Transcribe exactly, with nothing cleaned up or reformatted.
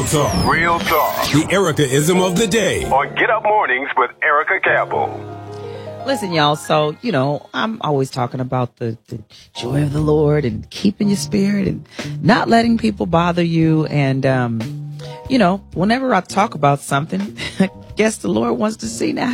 Real talk. Real talk. The Erica-ism of the day. On Get Up Mornings with Erica Campbell. Listen, y'all, so, you know, I'm always talking about the, the joy of the Lord and keeping your spirit and not letting people bother you. And, um, you know, whenever I talk about something, I guess the Lord wants to see now